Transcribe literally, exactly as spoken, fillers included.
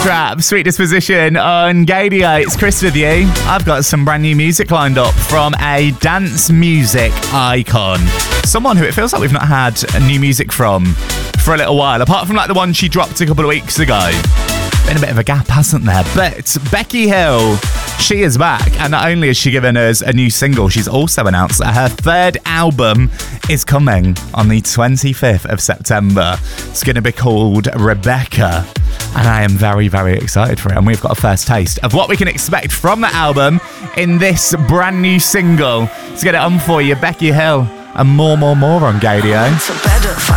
Trap, Sweet Disposition on Gadio. It's Chris with you. I've got some brand new music lined up from a dance music icon. Someone who it feels like we've not had new music from for a little while, apart from like the one she dropped a couple of weeks ago. Been a bit of a gap, hasn't there? But Becky Hill, she is back, and not only has she given us a new single, she's also announced that her third album is coming on the twenty-fifth of September. It's going to be called Rebecca, and I am very, very excited for it. And we've got a first taste of what we can expect from the album in this brand new single. Let's get it on for you, Becky Hill, and more, more, more on Gadio.